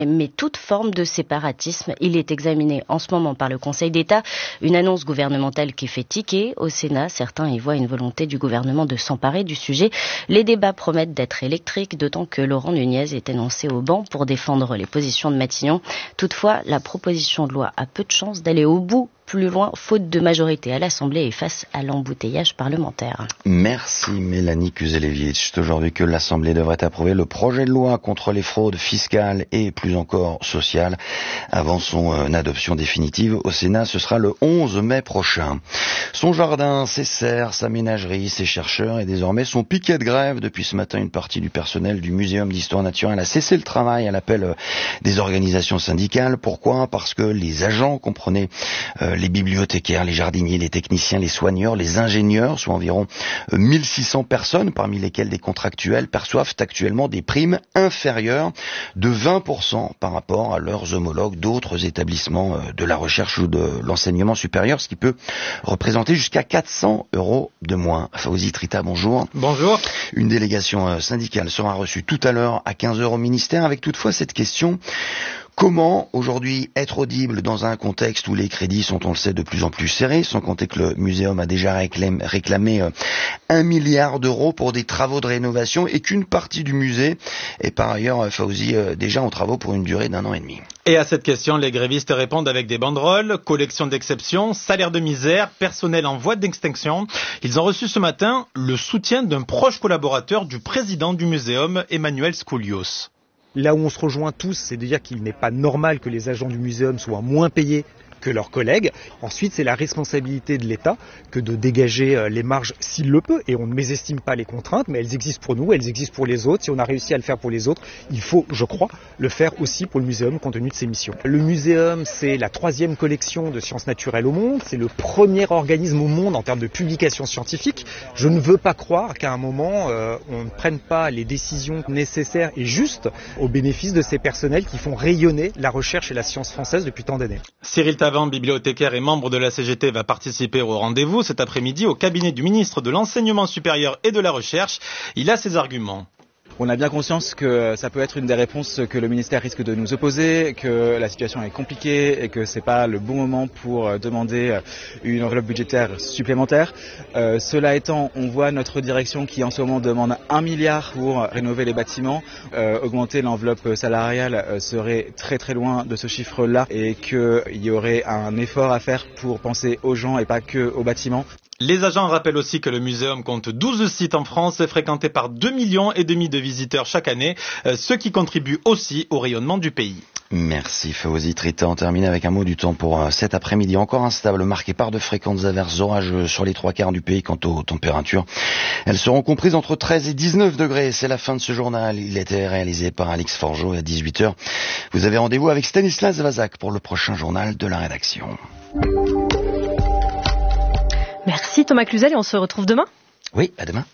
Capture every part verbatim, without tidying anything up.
mais toute forme de séparatisme. Il est examiné en ce moment par le Conseil d'État, une annonce gouvernementale qui fait tiquer. Au Sénat, certains y voient une volonté du gouvernement de s'emparer du sujet. Les débats promettent d'être électriques, d'autant que Laurent Nunez est énoncé au banc pour défendre les positions de Matignon. Toutefois, la proposition de loi a peu de chances d'aller au bout, plus loin, faute de majorité à l'Assemblée et face à l'embouteillage parlementaire. Merci Mélanie Kuzelevic. C'est aujourd'hui que l'Assemblée devrait approuver le projet de loi contre les fraudes fiscales et plus encore sociales. Avant son euh, adoption définitive au Sénat, ce sera le onze mai prochain. Son jardin, ses serres, sa ménagerie, ses chercheurs et désormais son piquet de grève. Depuis ce matin, une partie du personnel du Muséum d'histoire naturelle a cessé le travail à l'appel des organisations syndicales. Pourquoi ? Parce que les agents, comprenez euh, les bibliothécaires, les jardiniers, les techniciens, les soigneurs, les ingénieurs, soit environ mille six cents personnes, parmi lesquelles des contractuels, perçoivent actuellement des primes inférieures de vingt pour cent par rapport à leurs homologues d'autres établissements de la recherche ou de l'enseignement supérieur, ce qui peut représenter jusqu'à quatre cents euros de moins. Fawzi Trita, bonjour. Bonjour. Une délégation syndicale sera reçue tout à l'heure à quinze heures au ministère, avec toutefois cette question: comment aujourd'hui être audible dans un contexte où les crédits sont, on le sait, de plus en plus serrés, sans compter que le muséum a déjà réclamé, réclamé un milliard d'euros pour des travaux de rénovation et qu'une partie du musée est par ailleurs, Fawzi, déjà en travaux pour une durée d'un an et demi. Et à cette question, les grévistes répondent avec des banderoles, collection d'exception, salaire de misère, personnel en voie d'extinction. Ils ont reçu ce matin le soutien d'un proche collaborateur du président du muséum, Emmanuel Skoulios. Là où on se rejoint tous, c'est de dire qu'il n'est pas normal que les agents du muséum soient moins payés que leurs collègues. Ensuite, c'est la responsabilité de l'État que de dégager les marges s'il le peut. Et on ne mésestime pas les contraintes, mais elles existent pour nous, elles existent pour les autres. Si on a réussi à le faire pour les autres, il faut, je crois, le faire aussi pour le muséum compte tenu de ses missions. Le muséum, c'est la troisième collection de sciences naturelles au monde. C'est le premier organisme au monde en termes de publication scientifique. Je ne veux pas croire qu'à un moment, euh, on ne prenne pas les décisions nécessaires et justes au bénéfice de ces personnels qui font rayonner la recherche et la science française depuis tant d'années. Cyril Tavan, bibliothécaire et membre de la C G T, va participer au rendez-vous cet après-midi au cabinet du ministre de l'Enseignement supérieur et de la Recherche. Il a ses arguments. On a bien conscience que ça peut être une des réponses que le ministère risque de nous opposer, que la situation est compliquée et que c'est pas le bon moment pour demander une enveloppe budgétaire supplémentaire. Euh, cela étant, on voit notre direction qui en ce moment demande un milliard pour rénover les bâtiments. Euh, augmenter l'enveloppe salariale serait très très loin de ce chiffre-là et qu'il y aurait un effort à faire pour penser aux gens et pas que aux bâtiments. Les agents rappellent aussi que le muséum compte douze sites en France, fréquentés par deux millions et demi de visiteurs chaque année, ce qui contribue aussi au rayonnement du pays. Merci Fawzi Trita. On termine avec un mot du temps pour cet après-midi encore instable, marqué par de fréquentes averses orageuses sur les trois quarts du pays. Quant aux températures, elles seront comprises entre treize et dix-neuf degrés. C'est la fin de ce journal. Il était réalisé par Alix Forgeot et à dix-huit heures. Vous avez rendez-vous avec Stanislas Vazak pour le prochain journal de la rédaction. Merci Thomas Cluzel et on se retrouve demain. Oui, à demain.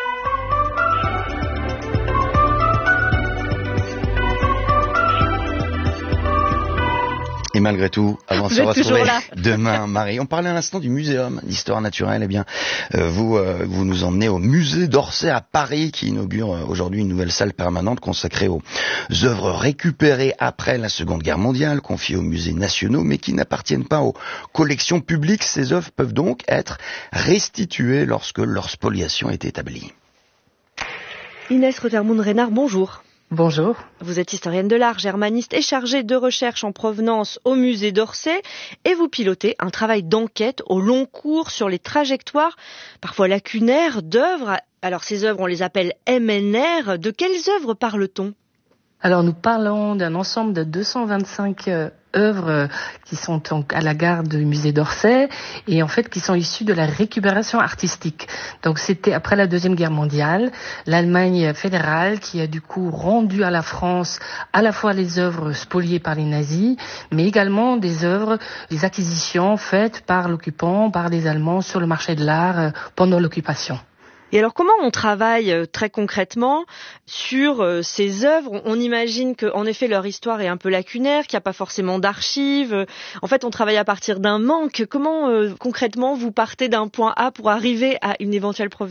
Et malgré tout, avant de se retrouver demain, Marie, on parlait à l'instant du muséum d'histoire naturelle. Eh bien, euh, vous, euh, vous nous emmenez au musée d'Orsay à Paris, qui inaugure euh, aujourd'hui une nouvelle salle permanente consacrée aux œuvres récupérées après la Seconde Guerre mondiale, confiées aux musées nationaux, mais qui n'appartiennent pas aux collections publiques. Ces œuvres peuvent donc être restituées lorsque leur spoliation est établie. Inès Rothermund-Reynard, bonjour. Bonjour. Vous êtes historienne de l'art, germaniste et chargée de recherche en provenance au musée d'Orsay et vous pilotez un travail d'enquête au long cours sur les trajectoires, parfois lacunaires, d'œuvres. Alors ces œuvres, on les appelle M N R. De quelles œuvres parle-t-on ? Alors nous parlons d'un ensemble de deux cent vingt-cinq euh, œuvres euh, qui sont à la garde du musée d'Orsay et en fait qui sont issues de la récupération artistique. Donc c'était après la Deuxième Guerre mondiale, l'Allemagne fédérale qui a du coup rendu à la France à la fois les œuvres spoliées par les nazis, mais également des œuvres, des acquisitions faites par l'occupant, par les Allemands sur le marché de l'art euh, pendant l'occupation. Et alors comment on travaille euh, très concrètement sur euh, ces œuvres ? On imagine qu'en effet leur histoire est un peu lacunaire, qu'il n'y a pas forcément d'archives. En fait on travaille à partir d'un manque. Comment euh, concrètement vous partez d'un point A pour arriver à une éventuelle provenance ?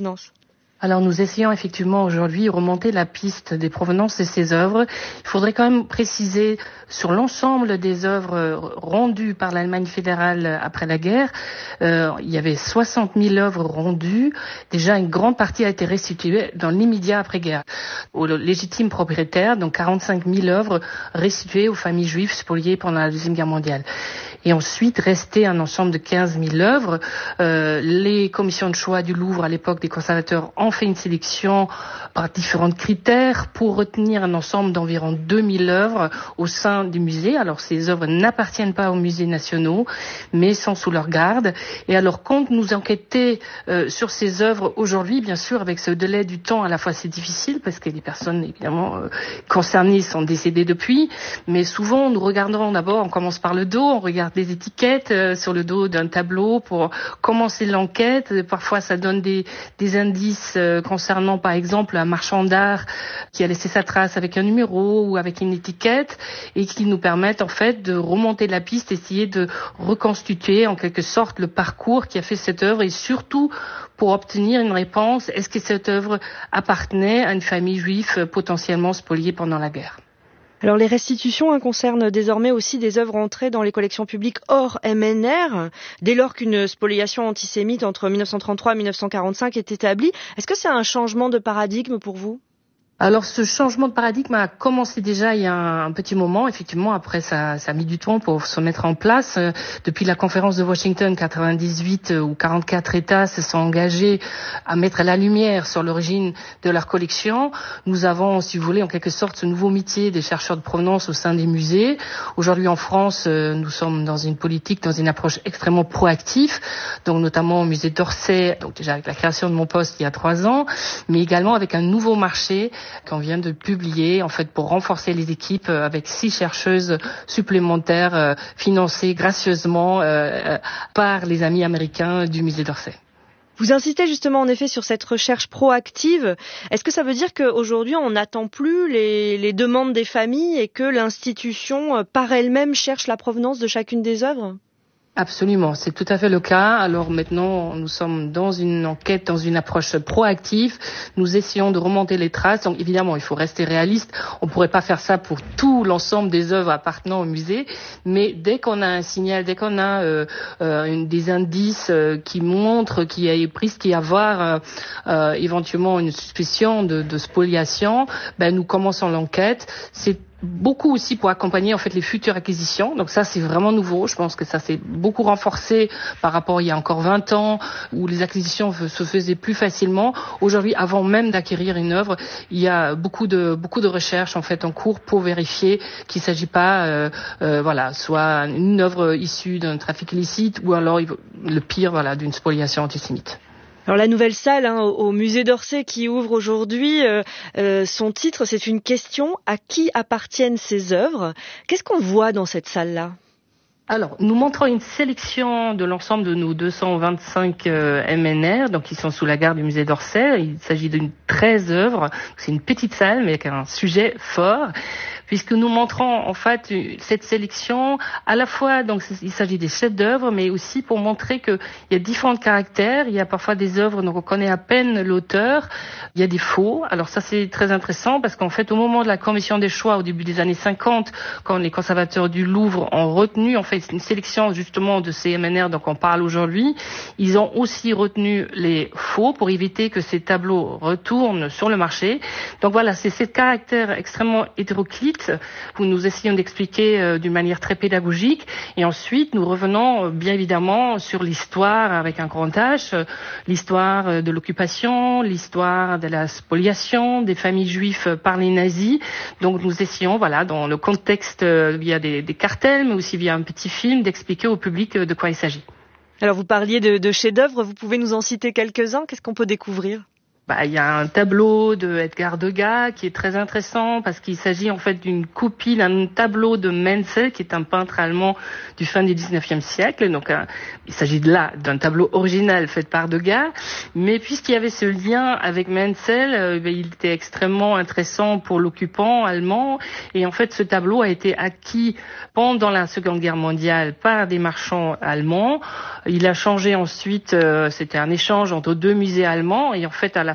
Alors nous essayons effectivement aujourd'hui de remonter la piste des provenances de ces œuvres. Il faudrait quand même préciser sur l'ensemble des œuvres rendues par l'Allemagne fédérale après la guerre, euh, il y avait soixante mille œuvres rendues. Déjà une grande partie a été restituée dans l'immédiat après-guerre aux légitimes propriétaires, donc quarante-cinq mille œuvres restituées aux familles juives spoliées pendant la Deuxième Guerre mondiale. Et ensuite, restait un ensemble de quinze mille œuvres. Euh, les commissions de choix du Louvre, à l'époque des conservateurs, ont fait une sélection par différents critères pour retenir un ensemble d'environ deux mille œuvres au sein du musée. Alors, ces œuvres n'appartiennent pas aux musées nationaux, mais sont sous leur garde. Et alors, quand nous enquêtons euh, sur ces œuvres aujourd'hui, bien sûr, avec ce délai du temps, à la fois c'est difficile, parce que les personnes, évidemment, euh, concernées sont décédées depuis, mais souvent, nous regardons d'abord, on commence par le dos, on regarde des étiquettes euh, sur le dos d'un tableau pour commencer l'enquête. Parfois, ça donne des, des indices euh, concernant, par exemple, un marchand d'art qui a laissé sa trace avec un numéro ou avec une étiquette et qui nous permettent, en fait, de remonter la piste, essayer de reconstituer, en quelque sorte, le parcours qui a fait cette œuvre et surtout pour obtenir une réponse, est-ce que cette œuvre appartenait à une famille juive potentiellement spoliée pendant la guerre? Alors les restitutions hein, concernent désormais aussi des œuvres entrées dans les collections publiques hors M N R, dès lors qu'une spoliation antisémite entre mille neuf cent trente-trois et mille neuf cent quarante-cinq est établie. Est-ce que c'est un changement de paradigme pour vous ? Alors ce changement de paradigme a commencé déjà il y a un petit moment, effectivement, après ça, ça a mis du temps pour se mettre en place. Euh, depuis la conférence de Washington quatre-vingt-dix-huit, euh, où quarante-quatre États se sont engagés à mettre la lumière sur l'origine de leur collection, nous avons, si vous voulez, en quelque sorte ce nouveau métier des chercheurs de provenance au sein des musées. Aujourd'hui en France, euh, nous sommes dans une politique, dans une approche extrêmement proactive, donc notamment au musée d'Orsay, donc déjà avec la création de mon poste il y a trois ans, mais également avec un nouveau marché qu'on vient de publier, en fait, pour renforcer les équipes avec six chercheuses supplémentaires euh, financées gracieusement euh, par les amis américains du musée d'Orsay. Vous insistez justement en effet sur cette recherche proactive. Est-ce que ça veut dire qu'aujourd'hui on n'attend plus les, les demandes des familles et que l'institution par elle-même cherche la provenance de chacune des œuvres ? Absolument, c'est tout à fait le cas. Alors maintenant, nous sommes dans une enquête, dans une approche proactive. Nous essayons de remonter les traces. Donc évidemment, il faut rester réaliste. On ne pourrait pas faire ça pour tout l'ensemble des œuvres appartenant au musée. Mais dès qu'on a un signal, dès qu'on a euh, euh, une, des indices euh, qui montrent qu'il y a pris, qu'il y a avoir euh, euh, éventuellement une suspicion de, de spoliation, ben nous commençons l'enquête. C'est beaucoup aussi pour accompagner en fait les futures acquisitions. Donc ça c'est vraiment nouveau. Je pense que ça s'est beaucoup renforcé par rapport à il y a encore vingt ans où les acquisitions se faisaient plus facilement. Aujourd'hui, avant même d'acquérir une œuvre, il y a beaucoup de beaucoup de recherches en fait en cours pour vérifier qu'il ne s'agit pas euh, euh, voilà, soit une œuvre issue d'un trafic illicite ou alors le pire voilà d'une spoliation antisémite. Alors la nouvelle salle hein, au musée d'Orsay qui ouvre aujourd'hui, euh, euh, son titre c'est une question: à qui appartiennent ces œuvres ? Qu'est-ce qu'on voit dans cette salle-là ? Alors, nous montrons une sélection de l'ensemble de nos deux cent vingt-cinq euh, M N R, donc qui sont sous la garde du musée d'Orsay. Il s'agit d'une treize œuvres. C'est une petite salle, mais avec un sujet fort, puisque nous montrons en fait cette sélection à la fois, donc il s'agit des chefs-d'œuvre, mais aussi pour montrer qu'il y a différents caractères. Il y a parfois des œuvres dont on connaît à peine l'auteur. Il y a des faux. Alors ça, c'est très intéressant parce qu'en fait, au moment de la commission des choix, au début des années cinquante, quand les conservateurs du Louvre ont retenu en fait une sélection justement de ces M N R dont on parle aujourd'hui, ils ont aussi retenu les faux pour éviter que ces tableaux retournent sur le marché. Donc voilà, c'est ce caractère extrêmement hétéroclite où nous essayons d'expliquer euh, d'une manière très pédagogique. Et ensuite, nous revenons euh, bien évidemment sur l'histoire avec un grand H, euh, l'histoire euh, de l'occupation, l'histoire de la spoliation des familles juives par les nazis. Donc nous essayons, voilà, dans le contexte euh, via des, des cartels, mais aussi via un petit film, d'expliquer au public de quoi il s'agit. Alors vous parliez de, de chefs-d'œuvre, vous pouvez nous en citer quelques-uns ? Qu'est-ce qu'on peut découvrir ? Bah, il y a un tableau de Edgar Degas qui est très intéressant parce qu'il s'agit en fait d'une copie d'un tableau de Menzel qui est un peintre allemand du fin du dix-neuvième siècle. Donc un, il s'agit de là d'un tableau original fait par Degas, mais puisqu'il y avait ce lien avec Menzel, euh, il était extrêmement intéressant pour l'occupant allemand et en fait ce tableau a été acquis pendant la Seconde Guerre mondiale par des marchands allemands. Il a changé ensuite, euh, c'était un échange entre deux musées allemands et en fait à la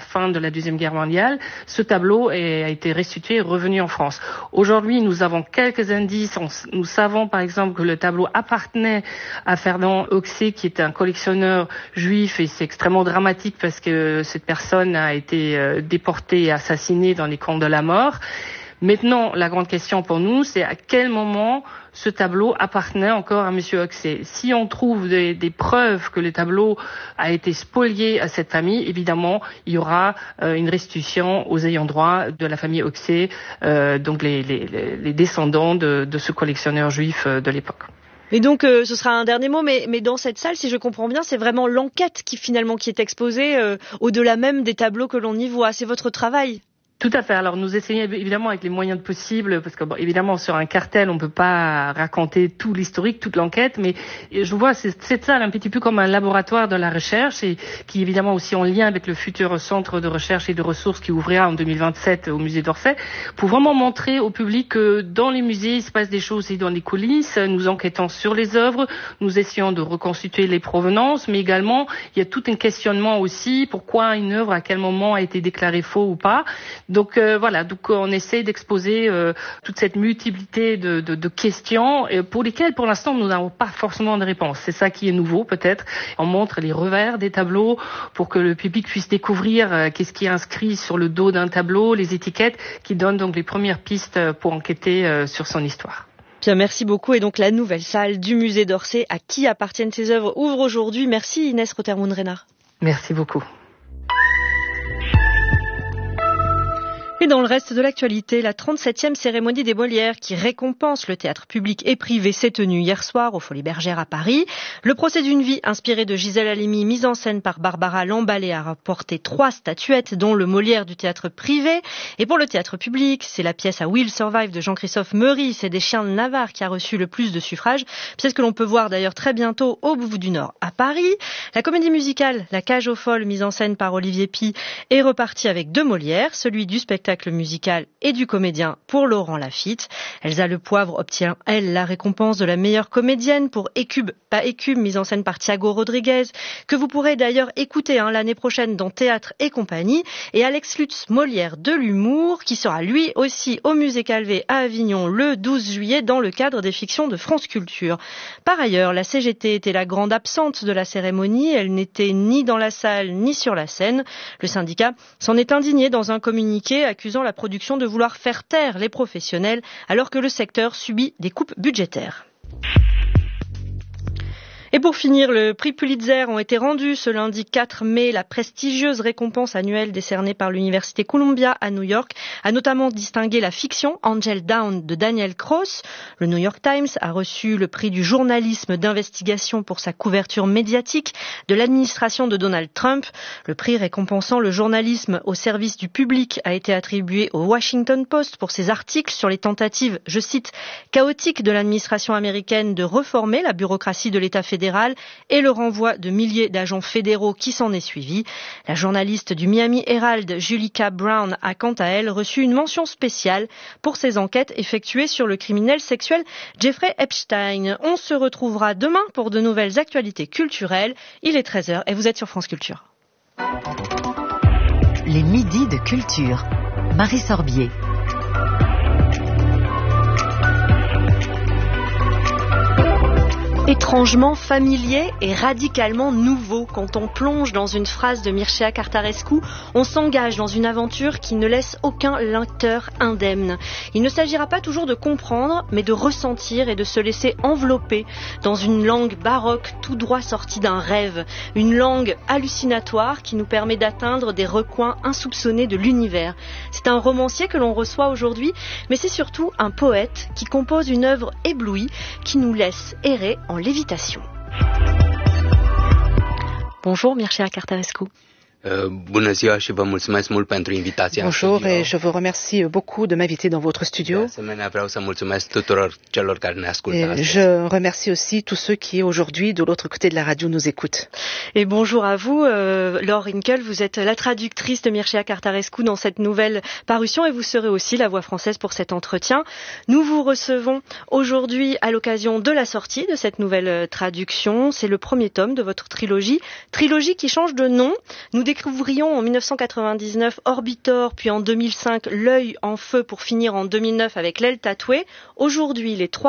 fin de la Deuxième Guerre mondiale, ce tableau a été restitué et revenu en France. Aujourd'hui, nous avons quelques indices. Nous savons par exemple que le tableau appartenait à Ferdinand Hoxhey, qui était un collectionneur juif, et c'est extrêmement dramatique parce que cette personne a été déportée et assassinée dans les camps de la mort. Maintenant, la grande question pour nous, c'est à quel moment ce tableau appartenait encore à Monsieur Hoxhey. Si on trouve des, des preuves que le tableau a été spolié à cette famille, évidemment, il y aura euh, une restitution aux ayants droit de la famille Hoxhey, euh, donc les, les, les descendants de, de ce collectionneur juif de l'époque. Et donc, euh, ce sera un dernier mot, mais, mais dans cette salle, si je comprends bien, c'est vraiment l'enquête qui finalement qui est exposée euh, au-delà même des tableaux que l'on y voit. C'est votre travail. Tout à fait. Alors nous essayons évidemment avec les moyens possibles, parce que bon, évidemment sur un cartel on peut pas raconter tout l'historique, toute l'enquête, mais je vois cette salle un petit peu comme un laboratoire de la recherche, et qui est évidemment aussi en lien avec le futur centre de recherche et de ressources qui ouvrira en deux mille vingt-sept au musée d'Orsay, pour vraiment montrer au public que dans les musées il se passe des choses aussi dans les coulisses. Nous enquêtons sur les œuvres, nous essayons de reconstituer les provenances, mais également il y a tout un questionnement aussi, pourquoi une œuvre à quel moment a été déclarée faux ou pas. Donc euh, voilà, donc on essaie d'exposer euh, toute cette multiplicité de, de, de questions euh, pour lesquelles pour l'instant nous n'avons pas forcément de réponse. C'est ça qui est nouveau peut-être. On montre les revers des tableaux pour que le public puisse découvrir euh, qu'est-ce qui est inscrit sur le dos d'un tableau, les étiquettes qui donnent donc les premières pistes pour enquêter euh, sur son histoire. Bien, merci beaucoup. Et donc la nouvelle salle du musée d'Orsay, à qui appartiennent ces œuvres, ouvre aujourd'hui. Merci Inès Rothermund-Renard. Merci beaucoup. Et dans le reste de l'actualité, la trente-septième cérémonie des Molières qui récompense le théâtre public et privé s'est tenue hier soir aux Folies Bergères à Paris. Le procès d'une vie inspiré de Gisèle Halimi, mise en scène par Barbara Lamballet, a rapporté trois statuettes, dont le Molière du théâtre privé. Et pour le théâtre public, c'est la pièce à Will Survive de Jean-Christophe Meurice et des Chiens de Navarre qui a reçu le plus de suffrages. Pièce que l'on peut voir d'ailleurs très bientôt au Bouffe du Nord à Paris. La comédie musicale La Cage aux Folles, mise en scène par Olivier Py, est repartie avec deux Molières, celui du spectacle musical et du comédien pour Laurent Lafitte. Elsa Le Poivre obtient, elle, la récompense de la meilleure comédienne pour Écube, pas Écube, mise en scène par Thiago Rodriguez, que vous pourrez d'ailleurs écouter hein, l'année prochaine dans Théâtre et compagnie, et Alex Lutz, Molière de l'humour, qui sera lui aussi au Musée Calvé à Avignon le douze juillet dans le cadre des fictions de France Culture. Par ailleurs, la C G T était la grande absente de la cérémonie. Elle n'était ni dans la salle ni sur la scène. Le syndicat s'en est indigné dans un communiqué accusant la production de vouloir faire taire les professionnels alors que le secteur subit des coupes budgétaires. Et pour finir, le prix Pulitzer ont été rendus ce lundi quatre mai. La prestigieuse récompense annuelle décernée par l'université Columbia à New York a notamment distingué la fiction Angel Down de Daniel Cross. Le New York Times a reçu le prix du journalisme d'investigation pour sa couverture médiatique de l'administration de Donald Trump. Le prix récompensant le journalisme au service du public a été attribué au Washington Post pour ses articles sur les tentatives, je cite, chaotiques de l'administration américaine de reformer la bureaucratie de l'État fédéral et le renvoi de milliers d'agents fédéraux qui s'en est suivi. La journaliste du Miami Herald, Julika Brown, a quant à elle reçu une mention spéciale pour ses enquêtes effectuées sur le criminel sexuel Jeffrey Epstein. On se retrouvera demain pour de nouvelles actualités culturelles. Il est treize heures et vous êtes sur France Culture. Les midis de culture. Marie Sorbier. Étrangement familier et radicalement nouveau. Quand on plonge dans une phrase de Mircea Cartarescu, on s'engage dans une aventure qui ne laisse aucun lecteur indemne. Il ne s'agira pas toujours de comprendre, mais de ressentir et de se laisser envelopper dans une langue baroque tout droit sortie d'un rêve. Une langue hallucinatoire qui nous permet d'atteindre des recoins insoupçonnés de l'univers. C'est un romancier que l'on reçoit aujourd'hui, mais c'est surtout un poète qui compose une œuvre éblouie qui nous laisse errer en lévitation. Bonjour Mircea Cartarescu. Bună ziua și vă mulțumesc mult pentru invitația. Bonjour et je vous remercie beaucoup de m'inviter dans votre studio. De asemenea, vreau să mulțumesc tuturor celor care ne ascultă et astăzi. Je remercie aussi tous ceux qui aujourd'hui de l'autre côté de la radio nous écoutent. Et bonjour à vous, euh, Laure Hinkel, vous êtes la traductrice de Mircea Cartarescu dans cette nouvelle parution et vous serez aussi la voix française pour cet entretien. Nous vous recevons aujourd'hui à l'occasion de la sortie de cette nouvelle traduction. C'est le premier tome de votre trilogie, trilogie qui change de nom. Nous découvrions en mille neuf cent quatre-vingt-dix-neuf Orbitor, puis en deux mille cinq L'œil en feu pour finir en deux mille neuf avec l'aile tatouée. Aujourd'hui, les trois